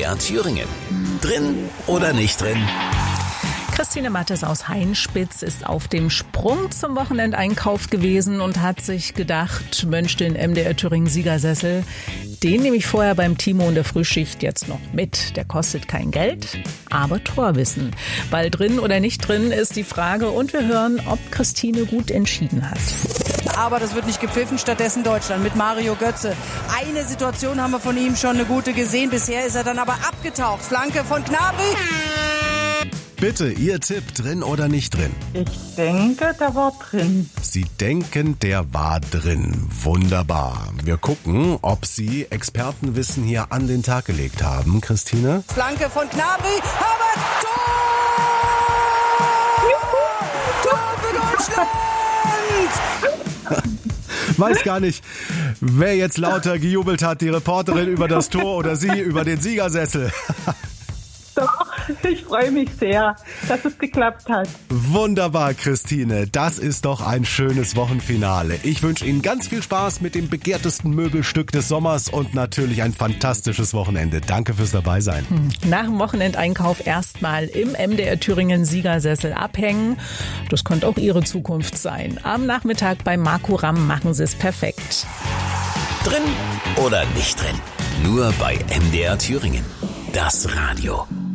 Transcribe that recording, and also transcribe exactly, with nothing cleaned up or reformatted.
R Thüringen. Drin oder nicht drin? Christine Mattes aus Heinspitz ist auf dem Sprung zum Wochenendeinkauf gewesen und hat sich gedacht, Mensch, den M D R Thüringen Siegersessel, den nehme ich vorher beim Timo in der Frühschicht jetzt noch mit. Der kostet kein Geld, aber Torwissen. Weil drin oder nicht drin ist die Frage und wir hören, ob Christine gut entschieden hat. Aber das wird nicht gepfiffen, stattdessen Deutschland mit Mario Götze. Eine Situation haben wir von ihm schon eine gute gesehen. Bisher ist er dann aber abgetaucht. Flanke von Gnabry. Bitte, Ihr Tipp, drin oder nicht drin? Ich denke, der war drin. Sie denken, der war drin. Wunderbar. Wir gucken, ob Sie Expertenwissen hier an den Tag gelegt haben, Christine. Flanke von Gnabry. Havertz, Tor! Tor für Deutschland! Weiß gar nicht, wer jetzt lauter gejubelt hat, die Reporterin über das Tor oder Sie über den Siegersessel. Doch, ich freue mich sehr, dass es geklappt hat. Wunderbar, Christine. Das ist doch ein schönes Wochenfinale. Ich wünsche Ihnen ganz viel Spaß mit dem begehrtesten Möbelstück des Sommers und natürlich ein fantastisches Wochenende. Danke fürs Dabeisein. Nach dem Wochenendeinkauf erstmal im M D R Thüringen Siegersessel abhängen. Das könnte auch Ihre Zukunft sein. Am Nachmittag bei Marco Ramm machen Sie es perfekt. Drin oder nicht drin? Nur bei M D R Thüringen. Das Radio.